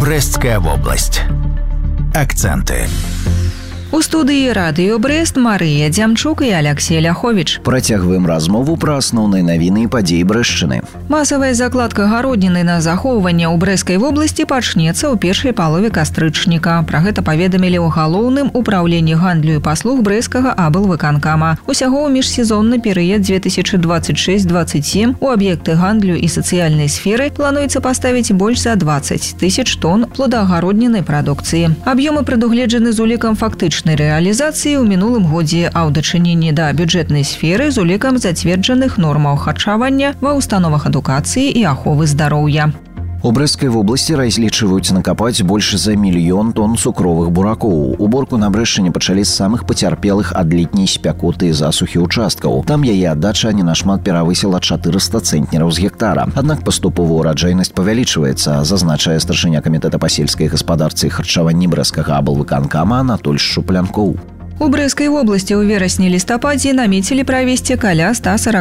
Брестская область. Акценты. У студыі радыё Брест Марыя Дзямчук і Алексей Ляховіч. Працягваем размову пра асноўныя навіны і падзеі Брэшчыны. Масавая закладка гародніны на захоўванне ў Брэсцкай вобласці пачнецца ў першай палове кастрычніка. Пра гэта паведамілі ў галоўным управленні гандлю і паслуг Брэсцкага аблвыканкама. Усяго ў міжсезонны перыяд 2026-27 у аб'екты гандлю і сацыяльнай сферы плануецца паставіць больш за 20 тысяч тонн плодагароднінай прадукцыі. Аб'ёмы прадугледжаны з улікам фактычнай рэалізацыі ў мінулым годзе, а ў дачыненні да бюджэтнай сферы з улікам зацверджаных нормаў харчавання ва ўстановах адукацыі і аховы здароўя. У Брэсцкай вобласці разлічваюць накапаць больш за 1 мільён тонн цукровых буракоў. Уборку на Брэшчыне пачалі з самых пацярпелых ад летняй спякоты і засухі ўчасткаў. Там яе аддача не нашмат перавысіла 400 цэнтнераў з гектара. Аднак паступова ўраджайнасць павялічваецца, зазначае старшыня камітэта па сельскай гаспадарцы і харчаванні Брэсцкага аблвыканкама Анатоль Шуплянкоў. У Брэсцкай вобласці ў верасні-лістападзе намецілі правесці каля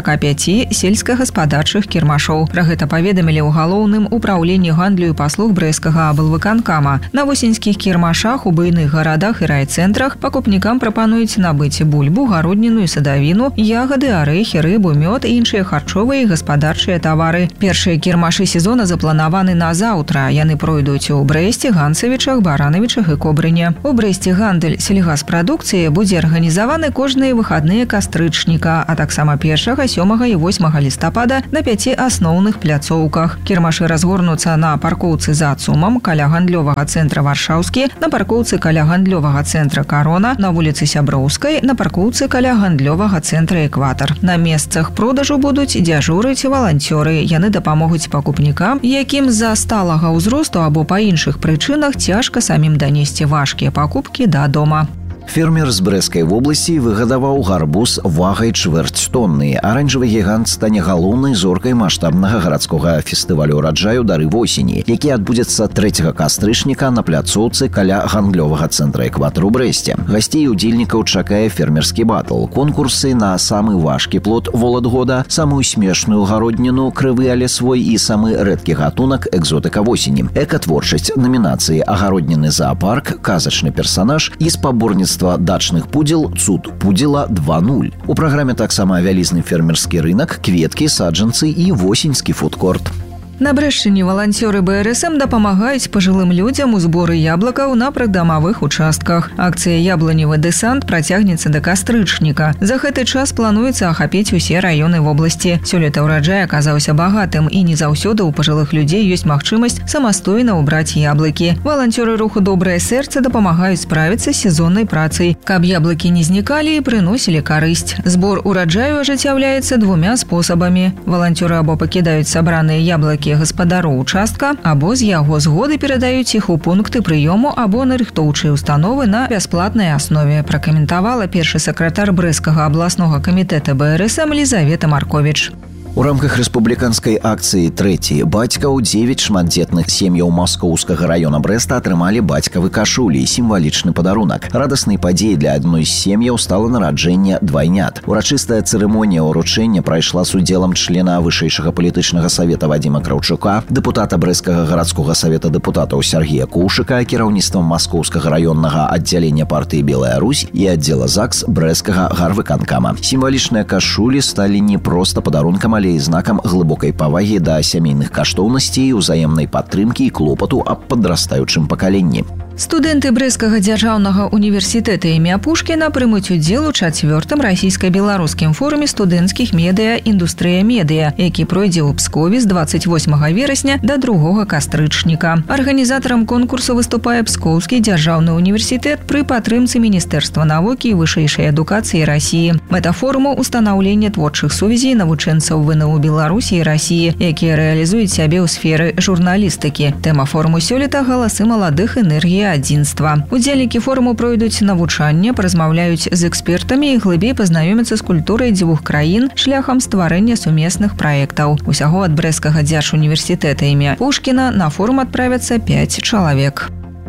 145 сельскагаспадарчых кірмашоў. Пра гэта паведамілі ў галоўным управленні гандлю і паслуг Брэсцкага аблвыканкама. На восеньскіх кірмашах у буйных гарадах і райцэнтрах пакупнікам прапануюць набыць бульбу, гародніну і садавіну, ягады, арэхі, рыбу, мёд і іншыя харчовыя і гаспадарчыя тавары. Першыя кірмашы сезона запланаваны на заўтра. Яны пройдуць у Брэсце, Ганцавічах, Баранавічах і Кобрыне. У Брэсце гандаль сельгаспрадукцыі будзе арганізаваны кожныя выхадныя кастрычніка, а таксама 1, 7 і 8 лістапада на 5 асноўных пляцоўках. Кірмашы разгорнуцца на паркоўцы за ЦУМам каля гандлёвага цэнтра Варшаўскі, на паркоўцы каля гандлёвага цэнтра Карона, на вуліцы Сяброўскай, на паркоўцы каля гандлёвага цэнтра Экватар. На месцах продажу будуць дзяжурыць валанцёры. Яны дапамогуць пакупнікам, якім з-за сталага ўзросту або па іншых прычынах цяжка самім данесці важкія пакупкі дадома. Фермер з Брэсцкай вобласці выгадаваў гарбуз вагай чвэрць тонны. Аранжавы гігант стане галоўнай зоркай маштабнага гарадскога фестывалю ураджаю «Дары восені», які адбудзецца 3 кастрычніка на пляцоўцы каля гандлёвага цэнтра Экватар у Брэсце. Гасцей і удзельнікаў чакае фермерскі батл, конкурсы на самы важкі плод волат года, самую смешную гародніну, крывы але свой і самы рэдкі гатунак экзотыка восені, экатворчасць, намінацыі агародніны зоапарк, казачны персанаж і спаборніцтва дачных пудзел «Цуд пудзела 2.0». У праграме таксама вялізны фермерскі рынак, кветкі, саджанцы і восеньскі фудкорт. На Брэшчыне валанцёры БРСМ дапамагаюць пажылым людзям у зборы яблыкаў на прыдамавых участках. Акцыя «Яблоневы дэсант» працягнецца да кастрычніка. За гэты час плануецца ахапіць усе раёны вобласці. Сёлета ўраджай аказаўся багатым, і не заўсёды ў пажылых людзей ёсць магчымасць самастойна ўбраць яблыкі. Валанцёры руху «Добрае сэрца» дапамагаюць справіцца з сезоннай працай, каб яблыкі не знікалі і прыносілі карысць. Збор ураджаю ажыццяўляецца 2 спосабамі. Валанцёры або пакідаюць сабраныя яблыкі гаспадару участка, або з яго згоды перадаюць іх у пункты прыёму або нарыхтоўчыя установы на бясплатнай аснове, пракаментавала першы сакратар Брэсцкага абласнога камітэта БРСМ Лізавета Марковіч. У рамках рэспубліканскай акцыі «Трэці бацькаў» 9 шматдзетных сем'яў маскоўскага раёна Брэста атрымалі бацькавы кашулі, сімвалічны падарунак. Радаснай падзеяй для адной з сем'яў стала нараджэнне двайнят. Урачыстая цырымонія ўручэння прайшла з удзелам члена вышэйшага палітычнага савета Вадзіма Краўчука, дэпутата Брэсцкага гарадскога савета дэпутатаў Сергея Кушыка, кіраўніцтвам маскоўскага раённага аддзялення партыі «Белая Русь» і аддзела ЗАГС Брэсцкага гарвыканкама. Сімвалічныя кашулі сталі не проста падарункам, але і знакам глыбокай павагі да сямейных каштоўнасцей, узаемнай падтрымкі і клопату аб падрастаючым пакаленні. Студэнты Брэсцкага дзяржаўнага універсітэта імя Пушкіна прымуць удзел у 4-м расійска-беларускім форуме студэнцкіх медыа «Індустрыя медыа», які пройдзе ў Пскове з 28 верасня да 2 кастрычніка. Арганізатарам конкурсу выступае Пскоўскі дзяржаўны універсітэт пры падтрымцы Міністэрства навукі і вышэйшай адукацыі Расіі. Мэта форуму – устанаўленне творчых сувязей навучэнцаў ВНУ Беларусі і Расіі, якія рэалізуюць сябе ў сферы журналістыкі. Тэма форуму сёлета – галасы маладых энергій адзінства. Удзельнікі форуму пройдуць навучанне, паразмаўляюць з экспертамі і глыбей пазнаёмяцца з культурай 2 краін шляхам стварэння сумесных праектаў. Усяго ад Брэсцкага дзяржуніверсітэта імя Пушкіна на форум адправяцца 5 чалавек.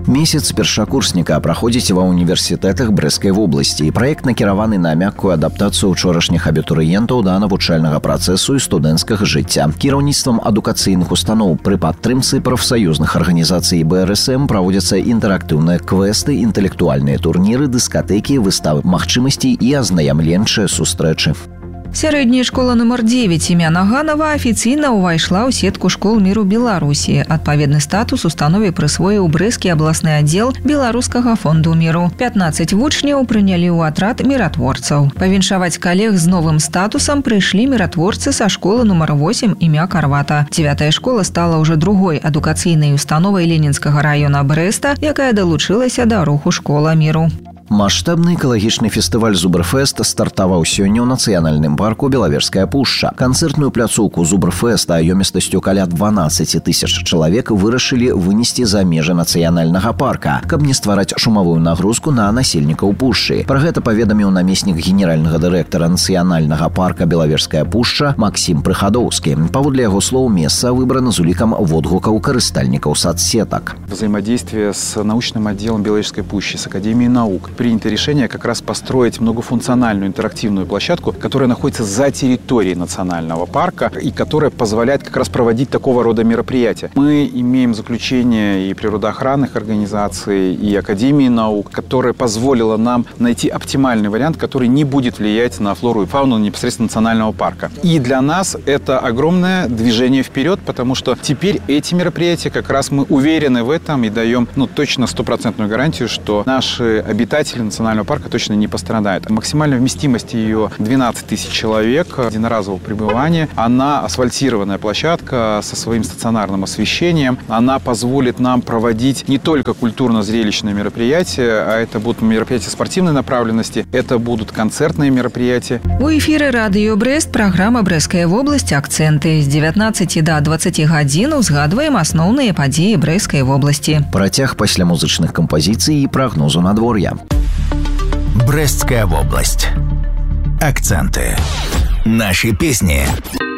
Месяц першакурсніка праходзіць ва універсітэтах Брэскай вобласці. Праект накіраваны на мяккую адаптацыю учорашніх абітурыентаў да навучальнага працэсу і студэнцкага жыцця. Кіраўніцтвам адукацыйных устаноў пры падтрымцы прафсаюзных арганізацый БРСМ праводзяцца інтэрактыўныя квесты, інтэлектуальныя турніры, дыскатэкі, выставы магчымасцей і азнаямленчыя сустрэчы. Сярэдняя школа нумар 9 імя Наганова афіцыйна ўвайшла ў сетку школ міру Беларусі. Адпаведны статус установе прысвоіў Брэсцкі абласны аддзел Беларускага фонду міру. 15 вучняў прынялі ў атрад міратворцаў. Павіншаваць калег з новым статусам прыйшлі міратворцы са школы нумар 8 імя Карвата. 9-я школа стала ўжо другой адукацыйнай установай Ленінскага раёна Брэста, якая далучылася да руху школа міру. Маштабны экалагічны фестываль «Зубрфест» стартаваў сёння ў нацыянальным парку Белавежская пушча. Канцэртную пляцоўку «Зубрфеста» ёмістасцю каля 12 тысяч чалавек вырашылі вынесці за межы нацыянальнага парка, каб не ствараць шумавую нагрузку на насельнікаў пушчы. Пра гэта паведаміў намеснік генеральнага дырэктара нацыянальнага парка Белавежская пушча Максім Прыхадоўскі. Паводле яго слоў, месца выбрана з улікам водгукаў карыстальнікаў соцсетак. Взаимодействие с научным отделом Беловежской пущи, с Академией наук, принято решение как раз построить многофункциональную интерактивную площадку, которая находится за территорией национального парка и которая позволяет как раз проводить такого рода мероприятия. Мы имеем заключение и природоохранных организаций, и Академии наук, которая позволила нам найти оптимальный вариант, который не будет влиять на флору и фауну непосредственно национального парка. И для нас это огромное движение вперед, потому что теперь эти мероприятия, как раз мы уверены в этом и даем точно 100% гарантию, что наши обитатели национального парка точно не пострадают. Максимальная вместимость ее 12 тысяч человек единоразового пребывания. Она асфальтированная площадка со своим стационарным освещением. Она позволит нам проводить не только культурно-зрелищные мероприятия, а это будут мероприятия спортивной направленности, это будут концертные мероприятия. У эфире радио Брест программа «Брэская вобласць. Акценты». С 19 до 20 гадзін узгадваем асноўныя падзеі Брэскай вобласці. Працяг пасля музычных кампазіцый і прагнозу надвор'я. Брэсцкая вобласць. Акценты. Наши песни.